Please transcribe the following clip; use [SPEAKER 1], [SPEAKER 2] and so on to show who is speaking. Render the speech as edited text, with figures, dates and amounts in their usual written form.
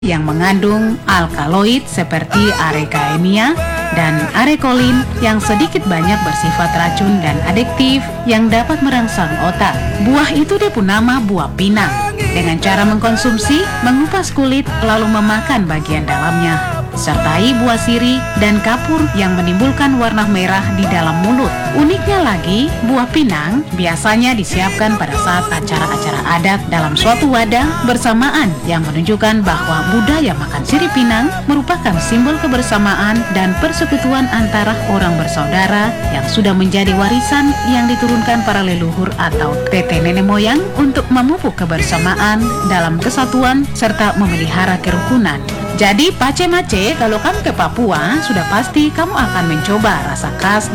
[SPEAKER 1] yang mengandung alkaloid seperti arecaemia dan arekolin yang sedikit banyak bersifat racun dan adiktif yang dapat merangsang otak. Buah itu pun nama buah pinang. Dengan cara mengkonsumsi, mengupas kulit lalu memakan bagian dalamnya. Sertai buah siri dan kapur yang menimbulkan warna merah di dalam mulut. Uniknya lagi, buah pinang biasanya disiapkan pada saat acara-acara adat dalam suatu wadah bersamaan yang menunjukkan bahwa budaya makan sirih pinang merupakan simbol kebersamaan dan persekutuan antara orang bersaudara yang sudah menjadi warisan yang diturunkan para leluhur atau tete nenek moyang untuk memupuk kebersamaan dalam kesatuan serta memelihara kerukunan. Jadi pace mace, kalau kamu ke Papua, sudah pasti kamu akan mencoba rasa khas